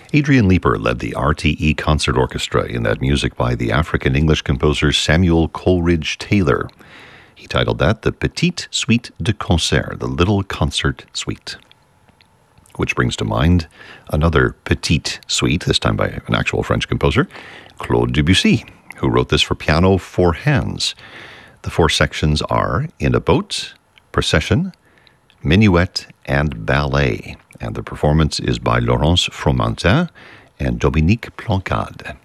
Adrian Leeper led the RTE Concert Orchestra in that music by the African-English composer Samuel Coleridge Taylor. He titled that the Petite Suite de Concert, the Little Concert Suite. Which brings to mind another petite suite, this time by an actual French composer, Claude Debussy, who wrote this for piano, four hands. The four sections are In a Boat, Procession, Minuet, and Ballet. And the performance is by Laurence Fromentin and Dominique Plancade.